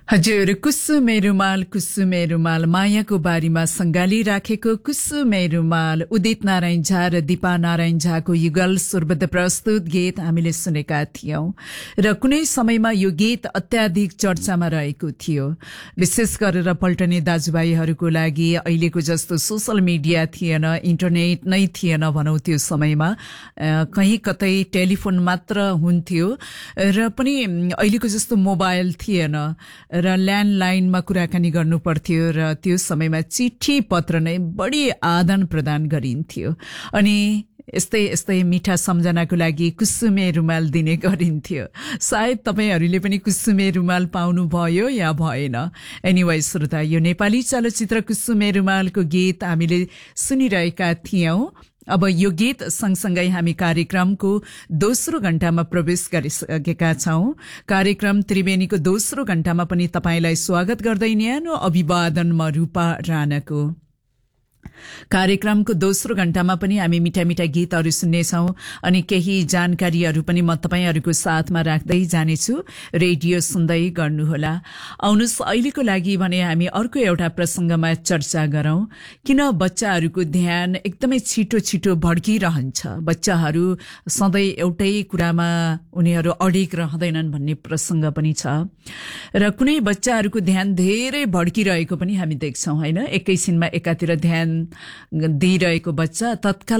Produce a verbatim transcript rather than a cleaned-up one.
हजुर, कुसुमे रुमाल कुसुमे रुमाल मायाको बारीमा सङ्गाली राखेको कुसुमे रुमाल उदित नारायण झा र दिपा नारायण झाको युगल स्वरबद्ध प्रस्तुत गीत हामीले सुनेका थियौं र कुनै समयमा यो गीत अत्याधिक चर्चामा रहेको थियो। विशेष गरेर पल्टने दाजुभाइहरूको लागि अहिलेको जस्तो सोशल मिडिया थिएन, इन्टरनेट नै थिएन भनौं। त्यो समयमा कहीँ कतै टेलिफोन मात्र हुन्थ्यो र पनि अहिलेको जस्तो मोबाइल थिएन र ल्यान्डलाइनमा कुराकानी गर्नु पर्थ्यो र त्यो समयमा चिठी पत्र नै बढी आदान प्रदान गरिन्थ्यो अनि यस्तै यस्तै मिठा सम्झनाको लागि कुसुमे रुमाल दिने गरिन्थ्यो। सायद तपाईहरूले पनि कुसुमे रुमाल पाउनु भयो या भएन। एनीवे श्रोता, यो नेपाली चलचित्र कुसुमे रुमालको गीत हामीले सुनिरहेका थियौं। अब यो गीत सँगसँगै हामी कार्यक्रमको दोस्रो घण्टामा प्रवेश गरिसकेका छौं। कार्यक्रम त्रिवेणीको दोस्रो घण्टामा पनि तपाईंलाई स्वागत गर्दै न्यानो अभिवादन म रूपा राणाको। कार्यक्रमको दोस्रो घण्टामा पनि हामी मिठा मिठा गीतहरू सुन्नेछौं अनि केही जानकारीहरू पनि म तपाईहरूको साथमा राख्दै जानेछु। रेडियो सुन्दै गर्नुहोला। आउनुस्, अहिलेको लागि भने हामी अर्को एउटा प्रसंगमा चर्चा गरौं। किन बच्चाहरूको ध्यान एकदमै छिटो छिटो भड्किरहन्छ, बच्चाहरू सधैँ एउटै कुरामा उनीहरू अडिग रहँदैनन् भन्ने प्रसंग पनि छ र कुनै बच्चाहरूको ध्यान धेरै भड्किरहेको पनि हामी देख्छौं, हैन? एकैछिनमा एकातिर ध्यान दिइरहेको बच्चा तत्काल